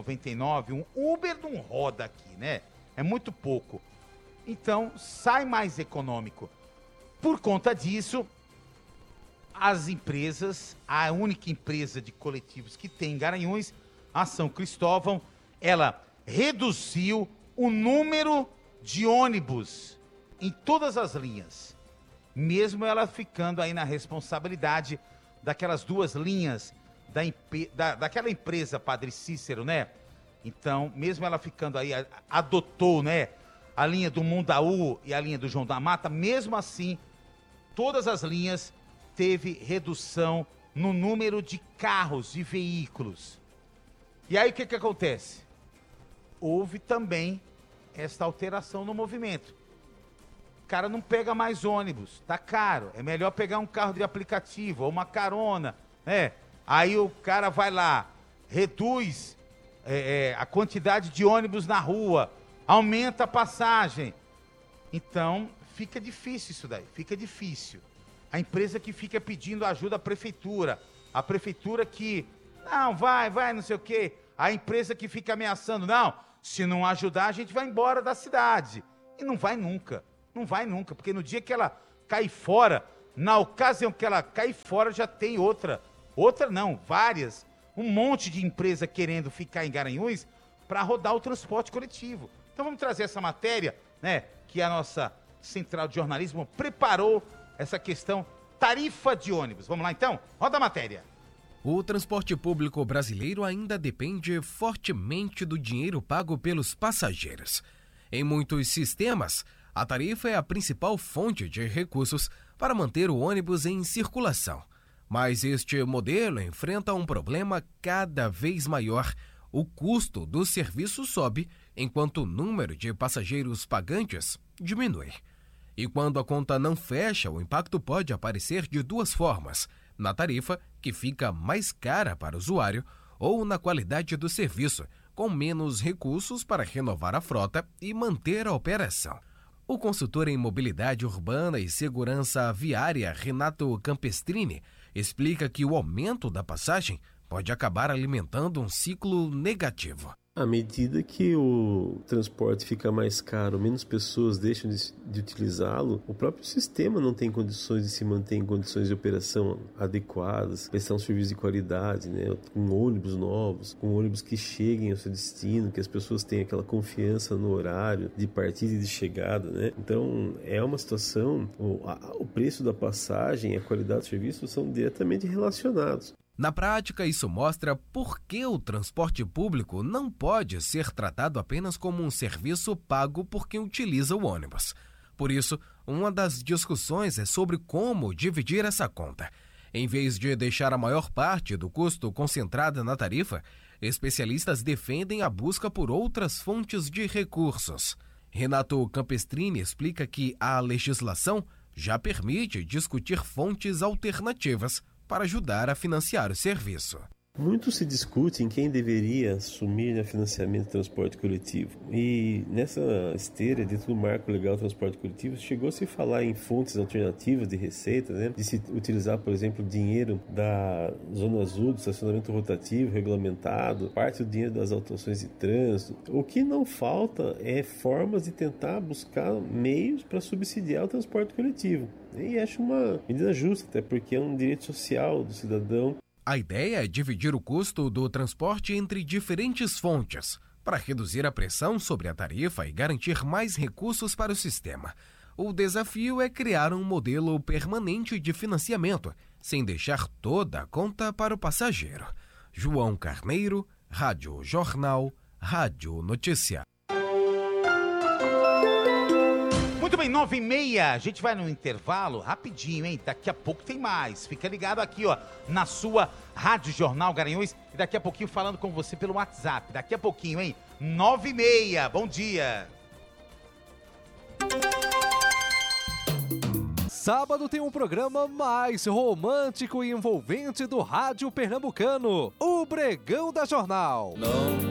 R$1,99, um Uber não roda aqui, né? É muito pouco. Então, sai mais econômico. Por conta disso, as empresas, a única empresa de coletivos que tem em Garanhuns, a São Cristóvão, ela reduziu o número de ônibus em todas as linhas. Mesmo ela ficando aí na responsabilidade daquelas duas linhas daquela empresa Padre Cícero, né? Então, mesmo ela ficando aí, adotou, né, a linha do Mundaú e a linha do João da Mata, mesmo assim, todas as linhas teve redução no número de carros e veículos. E aí o que acontece? Houve também esta alteração no movimento. O cara não pega mais ônibus, tá caro, é melhor pegar um carro de aplicativo ou uma carona, né? Aí o cara vai lá, reduz a quantidade de ônibus na rua, aumenta a passagem. Então, fica difícil isso daí, fica difícil. A empresa que fica pedindo ajuda à prefeitura, a prefeitura que, não, vai, não sei o quê. A empresa que fica ameaçando, não, se não ajudar a gente vai embora da cidade. E não vai nunca, porque no dia que ela cai fora, na ocasião que ela cai fora já tem várias, um monte de empresa querendo ficar em Garanhuns para rodar o transporte coletivo. Então vamos trazer essa matéria, né, que a nossa central de jornalismo preparou essa questão tarifa de ônibus. Vamos lá então? Roda a matéria. O transporte público brasileiro ainda depende fortemente do dinheiro pago pelos passageiros. Em muitos sistemas, a tarifa é a principal fonte de recursos para manter o ônibus em circulação. Mas este modelo enfrenta um problema cada vez maior. O custo do serviço sobe, enquanto o número de passageiros pagantes diminui. E quando a conta não fecha, o impacto pode aparecer de duas formas: na tarifa, que fica mais cara para o usuário, ou na qualidade do serviço, com menos recursos para renovar a frota e manter a operação. O consultor em mobilidade urbana e segurança viária, Renato Campestrini, explica que o aumento da passagem pode acabar alimentando um ciclo negativo. À medida que o transporte fica mais caro, menos pessoas deixam de utilizá-lo, o próprio sistema não tem condições de se manter em condições de operação adequadas, prestar um serviço de qualidade, né? Com ônibus novos, com ônibus que cheguem ao seu destino, que as pessoas tenham aquela confiança no horário de partida e de chegada, né? Então, é uma situação, o preço da passagem e a qualidade do serviço são diretamente relacionados. Na prática, isso mostra por que o transporte público não pode ser tratado apenas como um serviço pago por quem utiliza o ônibus. Por isso, uma das discussões é sobre como dividir essa conta. Em vez de deixar a maior parte do custo concentrada na tarifa, especialistas defendem a busca por outras fontes de recursos. Renato Campestrini explica que a legislação já permite discutir fontes alternativas para ajudar a financiar o serviço. Muito se discute em quem deveria assumir o financiamento do transporte coletivo. E nessa esteira, dentro do marco legal do transporte coletivo, chegou a se falar em fontes alternativas de receita, né? De se utilizar, por exemplo, dinheiro da Zona Azul, do estacionamento rotativo regulamentado, parte do dinheiro das autuações de trânsito. O que não falta é formas de tentar buscar meios para subsidiar o transporte coletivo. E acho uma medida justa, até porque é um direito social do cidadão. A ideia é dividir o custo do transporte entre diferentes fontes, para reduzir a pressão sobre a tarifa e garantir mais recursos para o sistema. O desafio é criar um modelo permanente de financiamento, sem deixar toda a conta para o passageiro. João Carneiro, Rádio Jornal, Rádio Notícia. Muito bem, 9h30, a gente vai no intervalo, rapidinho, hein? Daqui a pouco tem mais. Fica ligado aqui, ó, na sua Rádio Jornal Garanhuns. E daqui a pouquinho falando com você pelo WhatsApp. Daqui a pouquinho, hein? 9h30, bom dia. Sábado tem um programa mais romântico e envolvente do rádio pernambucano, o Bregão da Jornal. Não